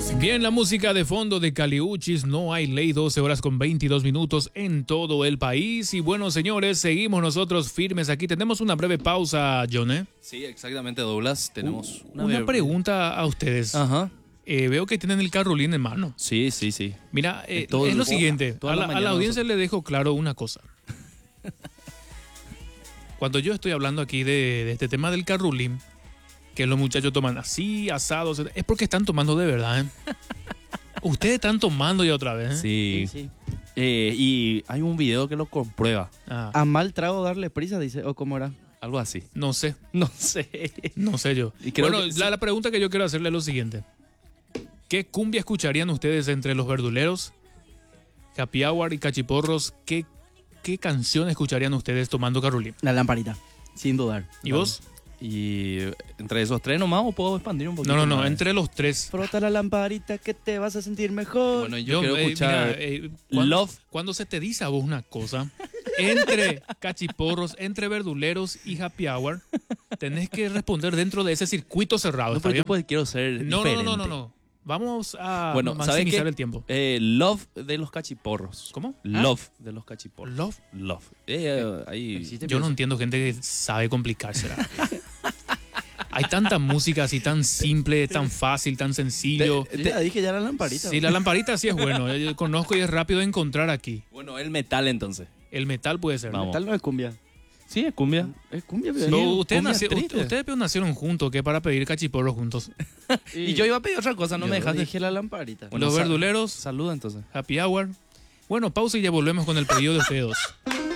Bien, la música de fondo de Caliuchis, No hay ley, 12 horas con 22 minutos en todo el país. Y bueno, señores, seguimos nosotros firmes aquí. Tenemos una breve pausa, John, ¿eh? Sí, exactamente, Douglas. Tenemos una pregunta a ustedes. Ajá. Veo que tienen el carrulín en mano. Sí, sí, sí. Mira, es lo siguiente. A la audiencia le dejo claro una cosa. Cuando yo estoy hablando aquí de este tema del carrulín, que los muchachos toman así, asados, es porque están tomando de verdad, ¿eh? Ustedes están tomando ya otra vez, ¿eh? Sí. Y hay un video que lo comprueba. A mal trago darle prisa, dice, o cómo era. Algo así. No sé. No sé. No sé yo. Bueno, la pregunta que yo quiero hacerle es lo siguiente. ¿Qué cumbia escucharían ustedes entre los verduleros, happy hour y cachiporros? ¿Qué canción escucharían ustedes tomando carrulín? La lamparita, sin dudar. ¿Y vos? Y entre esos tres nomás, ¿o puedo expandir un poquito? No, entre los tres. Frota la lamparita que te vas a sentir mejor. Bueno, yo quiero escuchar Love. Cuando se te dice a vos una cosa, entre cachiporros, entre verduleros y happy hour, tenés que responder dentro de ese circuito cerrado. No, pero yo pues quiero ser diferente. No. Vamos a maximizar el tiempo. Love de los cachiporros. ¿Cómo? Love de los cachiporros. Love. Ahí. Yo no entiendo gente que sabe complicarse. Hay tanta música así tan simple, tan fácil, tan sencillo. Te dije ya la lamparita. Sí, la lamparita sí es bueno. Yo conozco y es rápido de encontrar aquí. Bueno, el metal entonces. El metal puede ser. El metal no es cumbia. Sí, es cumbia. Es cumbia, pero pero ustedes nacieron juntos, ¿qué? Para pedir cachiporros juntos. Y yo iba a pedir otra cosa, no me dejaste. Dije la lamparita. Bueno, los verduleros. Saluda entonces. Happy hour. Bueno, pausa y ya volvemos con el pedido de ustedes dos.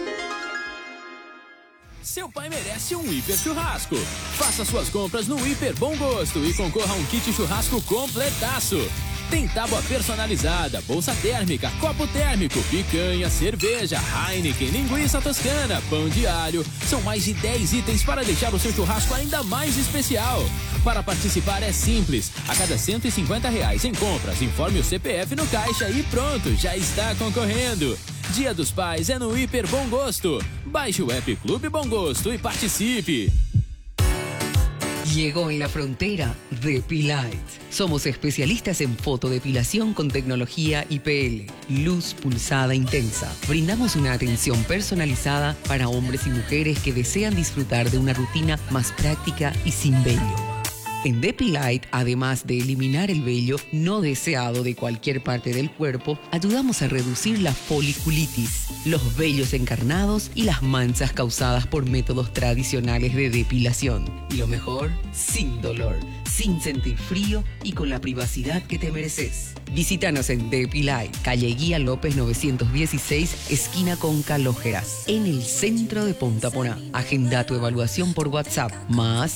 Seu pai merece hiper churrasco. Faça suas compras no Hiper Bom Gosto e concorra a kit churrasco completaço. Tem tábua personalizada, bolsa térmica, copo térmico, picanha, cerveja, Heineken, linguiça toscana, pão de alho. São mais de 10 itens para deixar o seu churrasco ainda mais especial. Para participar é simples. A cada R$150 em compras, informe o CPF no caixa e pronto, já está concorrendo. Dia dos Pais é no Hiper Bom Gosto. Baixe o app Clube Bom Gosto y participe. Llegó en la frontera Depilight. Somos especialistas en fotodepilación con tecnología IPL, luz pulsada intensa. Brindamos una atención personalizada para hombres y mujeres que desean disfrutar de una rutina más práctica y sin vello. En Depilight, además de eliminar el vello no deseado de cualquier parte del cuerpo, ayudamos a reducir la foliculitis, los vellos encarnados y las manchas causadas por métodos tradicionales de depilación. Y lo mejor, sin dolor, sin sentir frío y con la privacidad que te mereces. Visítanos en Depilight, calle Guía López 916, esquina con Calógeras, en el centro de Punta Porá. Agenda tu evaluación por WhatsApp, más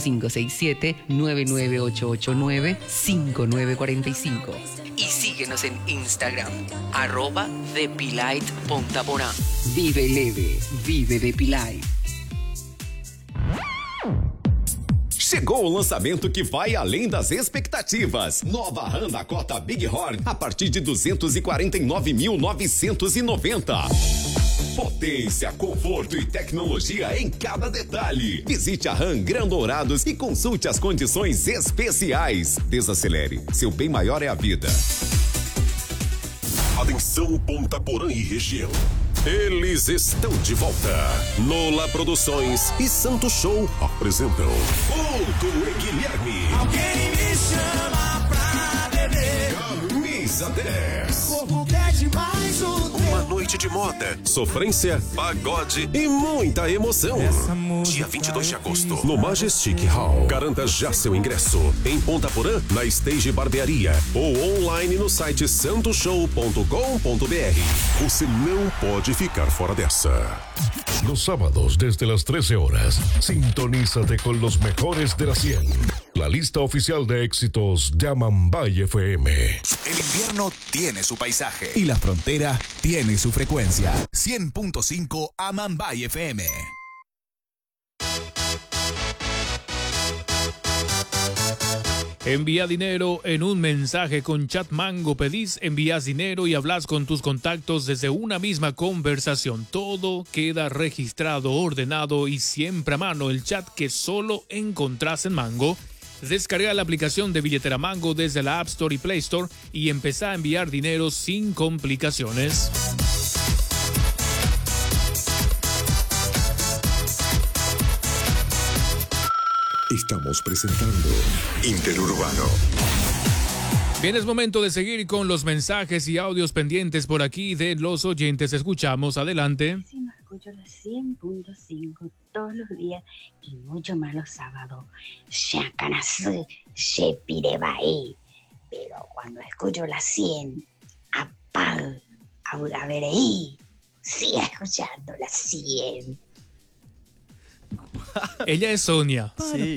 5567-99889-5945. Y síguenos en Instagram, @Depilight.porá. Vive leve, vive Depilight. Chegou o lançamento que vai além das expectativas. Nova RAM Dakota Big Horn a partir de 249.990. Potência, conforto e tecnologia em cada detalhe. Visite a RAM Gran Dourados e consulte as condições especiais. Desacelere, seu bem maior é a vida. Atenção Ponta Porã e região. Eles estão de volta. Nola Produções e Santo Show apresentam Couto e Guilherme. Alguém me chama pra beber. Camisa 10. O povo pede mais uma noite de moda, sofrência, pagode e muita emoção. Dia 22 de agosto, no Majestic Hall. Garanta já seu ingresso em Ponta Porã, na Stage Barbearia ou online no site santoshow.com.br. Você não pode ficar fora dessa. Los sábados desde las 13 horas, sintonízate con los mejores de la 100. La lista oficial de éxitos de Amambay FM. El invierno tiene su paisaje y la frontera tiene su frecuencia. 100.5 Amambay FM. Envía dinero en un mensaje con Chat Mango. Pedís, envías dinero y hablas con tus contactos desde una misma conversación. Todo queda registrado, ordenado y siempre a mano. El chat que solo encontrás en Mango Descarga la aplicación de Billetera Mango desde la App Store y Play Store y empezá a enviar dinero sin complicaciones. Estamos presentando Interurbano. Bien, es momento de seguir con los mensajes y audios pendientes por aquí de los oyentes. Escuchamos, adelante. Sí, no escucho la 100.5 todos los días y mucho más los sábados. Shakanasu, Shepirebaí. Pero cuando escucho la 100, apag, auravereí. Siga escuchando la 100. Ella es Sonia. Sí.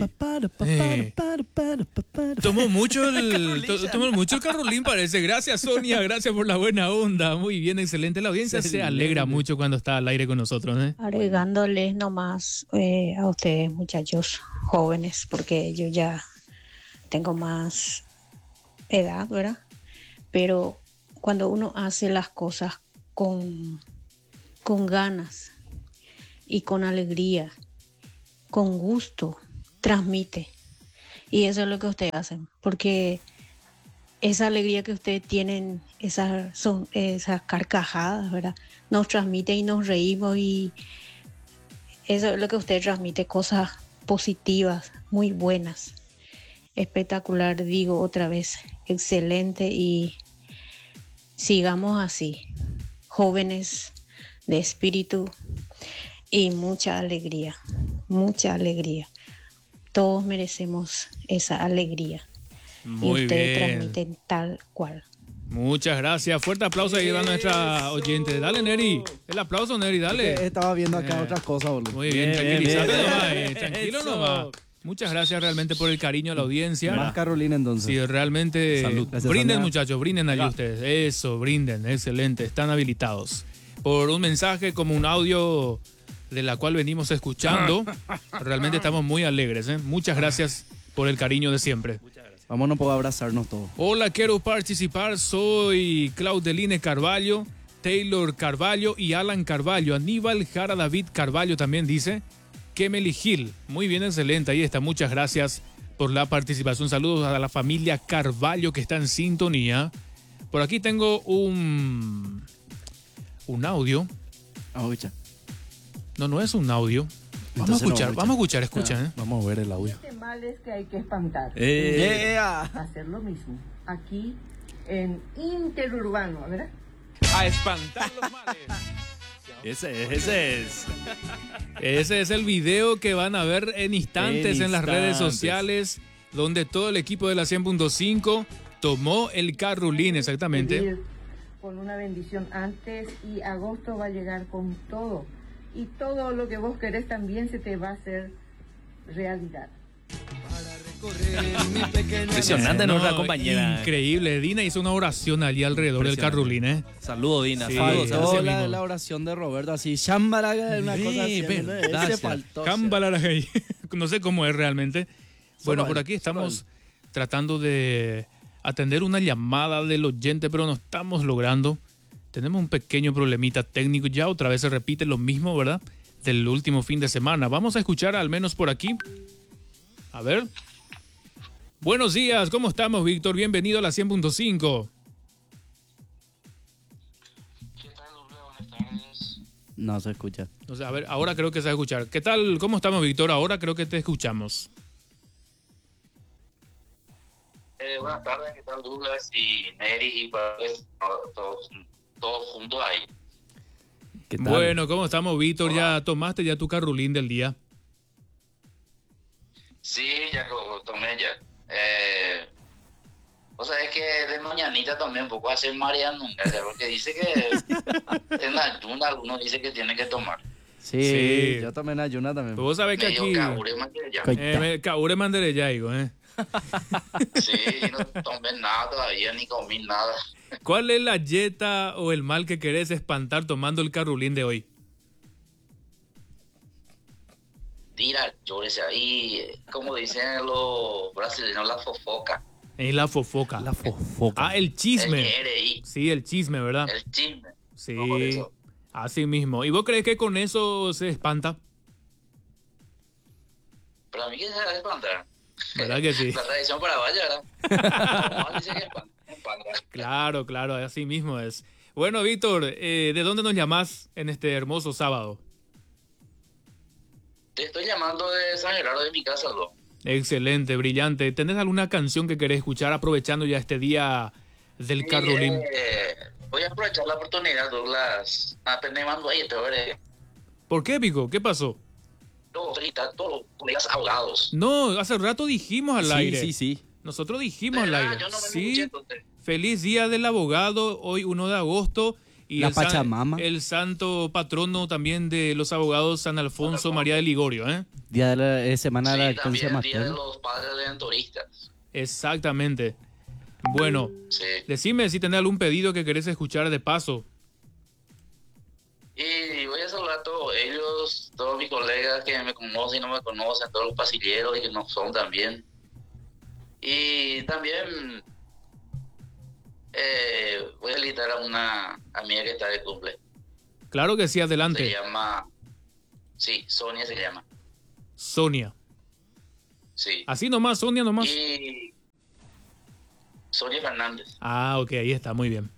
Tomó mucho el Carolín, parece. Gracias, Sonia. Gracias por la buena onda. Muy bien, excelente. La audiencia se alegra mucho cuando está al aire con nosotros, ¿eh? Agregándoles nomás a ustedes, muchachos jóvenes, porque yo ya tengo más edad, ¿verdad? Pero cuando uno hace las cosas con ganas y con alegría, con gusto, transmite. Y eso es lo que ustedes hacen, porque esa alegría que ustedes tienen, esas carcajadas, ¿verdad? Nos transmite y nos reímos, y eso es lo que ustedes transmiten, cosas positivas, muy buenas. Espectacular, digo otra vez, excelente, y sigamos así, jóvenes de espíritu y mucha alegría. Mucha alegría. Todos merecemos esa alegría. Muy y ustedes bien. transmiten tal cual. Muchas gracias. Fuerte aplauso ahí a nuestra oyente. Dale, Neri. El aplauso, Neri, dale. Estaba viendo acá otras cosas, boludo. Muy bien, tranquilízate nomás, tranquilo Eso. nomás. Muchas gracias realmente por el cariño a la audiencia. Más Carolina entonces. Sí, realmente. Salud. Gracias, Brinden, Sonia. muchachos, brinden allí ustedes. Eso, brinden, excelente. Están habilitados. Por un mensaje como un audio de la cual venimos escuchando, realmente estamos muy alegres, ¿eh? Muchas gracias por el cariño de siempre. Vámonos, puedo abrazarnos todos. Hola, quiero participar. Soy Claudeline Carvalho, Taylor Carvalho y Alan Carvalho. Aníbal Jara David Carvalho también dice. Kemely Gil. Muy bien, excelente. Ahí está. Muchas gracias por la participación. Saludos a la familia Carvalho que está en sintonía. Por aquí tengo un audio. No es un audio. Vamos a escuchar, escucha. Vamos a ver el audio. Males que hay que espantar. Hacer lo mismo. Aquí en Interurbano, ¿verdad? A espantar los males. Ese es. Ese es el video que van a ver en instantes en las redes sociales, donde todo el equipo de la 100.5 tomó el Carolín, exactamente. Pedir con una bendición antes, y agosto va a llegar con todo. Y todo lo que vos querés también se te va a hacer realidad. Impresionante nuestra compañera. Increíble. Dina hizo una oración allí alrededor del Carolín, ¿eh? Saludos, Dina. Sí, Saludos. Faltó la oración de Roberto, así, chambaraga, una cosa así. Ese faltó. Cambalaraje. No sé cómo es realmente. Bueno, por aquí estamos tratando de atender una llamada del oyente, pero no estamos logrando. Tenemos un pequeño problemita técnico. Ya otra vez se repite lo mismo, ¿verdad? Del último fin de semana. Vamos a escuchar al menos por aquí. A ver. Buenos días, ¿cómo estamos, Víctor? Bienvenido a la 100.5. No se escucha. O sea, a ver, ahora creo que se va a escuchar. ¿Qué tal? ¿Cómo estamos, Víctor? Ahora creo que te escuchamos. Buenas tardes, ¿qué tal, Douglas y Neri y pues, todos juntos ahí? ¿Qué tal? Bueno, ¿cómo estamos, Víctor? ¿Ya tomaste ya tu Carolín del día? Sí, ya lo tomé ya. O sea, es que de mañanita tomé un poco hacer mareando, porque dice que en ayuna algunos dicen que tiene que tomar. Sí, yo tomé en ayuna también. Vos sabés que aquí... Caure mandereyaigo, ¿eh? Sí, no tomé nada todavía, ni comí nada. ¿Cuál es la yeta o el mal que querés espantar tomando el Carolín de hoy? Tira, llórese ahí, como dicen los brasileños, la fofoca. Es la fofoca. La fofoca. Ah, el chisme. El GRI. Sí, el chisme, ¿verdad? El chisme. Sí, No, así mismo. ¿Y vos crees que con eso se espanta? Pero a mí que se va a espantar. ¿Verdad que sí? La tradición paraguaya, ¿verdad? No, dice que en Panda. Claro, claro, así mismo es. Bueno, Víctor, ¿de dónde nos llamás en este hermoso sábado? Te estoy llamando de San Gerardo, de mi casa, ¿no? Excelente, brillante. ¿Tenés alguna canción que querés escuchar aprovechando ya este día del Carolín? Voy a aprovechar la oportunidad, Douglas. Mando ahí, te veré. ¿Por qué, Pico? ¿Qué pasó? Todos los colegas abogados. No, hace rato dijimos al aire. Sí. Nosotros dijimos al aire. Yo no me Sí. escuché, Feliz Día del Abogado, hoy 1 de agosto. Y La Pachamama. El santo patrono también de los abogados, San Alfonso María de Ligorio, ¿eh? Día de la semana de la Sí, Alcancía también Día de Materna. los Padres Redentoristas. Exactamente. Bueno, Sí. decime si tenés algún pedido que querés escuchar de paso. Y voy a saludar a todos ellos, todos mis colegas que me conocen y no me conocen, todos los pasilleros y que no son también. Y también voy a felicitar a una amiga que está de cumple. Claro que sí, Se adelante. llama... Sí, Sonia se llama. Sonia. Sí. Así nomás, Sonia nomás. Y... Sonia Fernández. Ah, ok, ahí está, muy bien.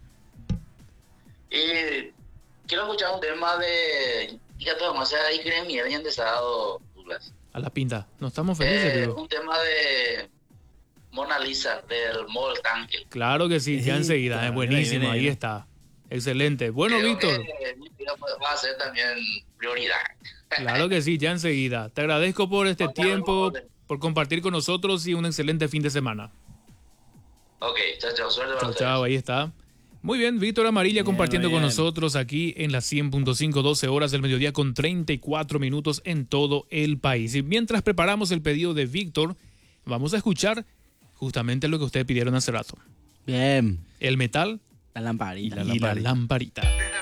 Y quiero escuchar un tema de... Fíjate, vamos a ir en mi año de sábado, Douglas. A la pinta. No estamos felices, digo. Un tema de Mona Lisa, del Moll Tanque. Claro que sí, ya enseguida, es buenísimo, viene. ahí está. Excelente. Bueno, Creo Víctor, que mi vida va a ser también prioridad. claro que sí, ya enseguida. Te agradezco por este tiempo, por compartir con nosotros y un excelente fin de semana. Ok, chao, suerte para Chao, ustedes. chao, ahí está. Muy bien, Víctor Amarilla compartiendo muy con bien. nosotros aquí en las 100.5, 12 horas del mediodía con 34 minutos en todo el país. Y mientras preparamos el pedido de Víctor, vamos a escuchar justamente lo que ustedes pidieron hace rato. Bien. El metal La lamparita. y la lamparita.